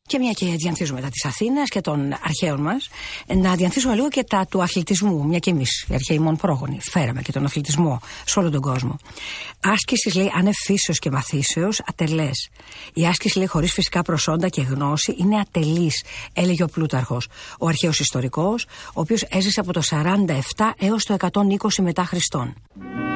Και μια και διανθίζουμε τα της Αθήνας και των αρχαίων μας, να διανθίσουμε λίγο και τα του αθλητισμού. Μια και εμείς, οι αρχαίοι μόν πρόγονοι, φέραμε και τον αθλητισμό σε όλο τον κόσμο. Άσκησης, λέει, άνευ φύσεως και μαθήσεως, ατελές. Η άσκηση, λέει, χωρίς φυσικά προσόντα και γνώση είναι ατελής, έλεγε ο Πλούταρχος, ο αρχαίος ιστορικός, ο οποίος έζησε από το 47 έως το 120 μετά Χριστόν.